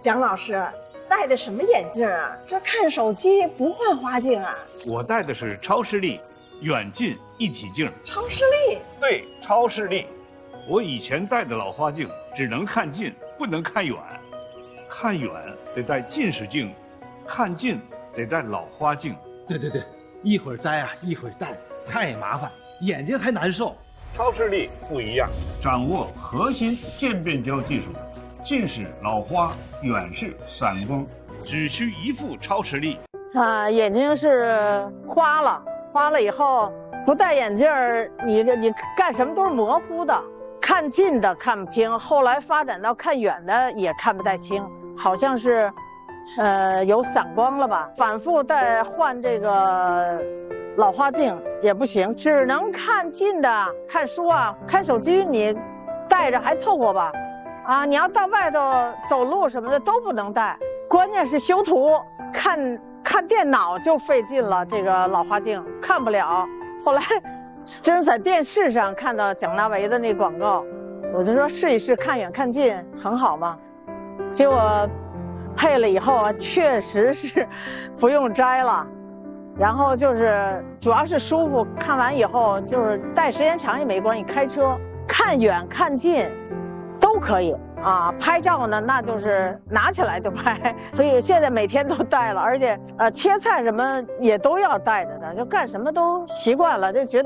蒋老师戴的什么眼镜啊？这看手机不换花镜啊？ 我戴的是超视力远近一体镜。 超视力？ 对，超视力。我以前戴的老花镜只能看近，不能看远。看远得戴近视镜，看近得戴老花镜。 对，一会儿摘啊，一会儿戴，太麻烦，眼睛还难受。 超视力不一样，掌握核心渐变焦技术，近视、老花、远视、散光，只需一副超视力。 眼睛是花了以后不戴眼镜儿，你干什么都是模糊的，看近的看不清，后来发展到看远的也看不太清，好像是，有散光了吧？反复再换这个老花镜也不行，只能看近的，看书啊，看手机你戴着还凑合吧，啊，你要到外头走路什么的都不能戴，关键是修图看电脑就费劲了，这个老花镜看不了。后来真是在电视上看到蒋大为的那广告，我就说试一试看远看近很好嘛。结果配了以后啊，确实是不用摘了，然后就是主要是舒服，看完以后就是戴时间长也没关系，开车看远看近都可以啊。拍照呢，那就是拿起来就拍，所以现在每天都戴了，而且切菜什么也都要带着的，就干什么都习惯了，就觉得